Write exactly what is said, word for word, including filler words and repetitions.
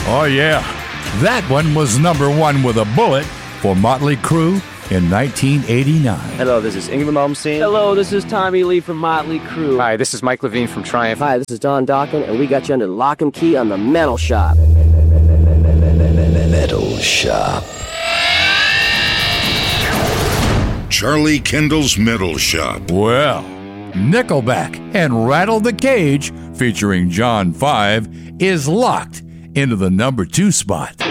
Oh, yeah. That one was number one with a bullet for Motley Crue in nineteen eighty-nine. Hello, this is Ingrid Malmsteen. Hello, this is Tommy Lee from Motley Crue. Hi, this is Mike Levine from Triumph. Hi, this is Don Dokken, and we got you under lock and key on the Metal Shop. Metal Shop. Charlie Kendall's Metal Shop. Well, Nickelback and Rattle the Cage, featuring John five, is locked into the number two spot.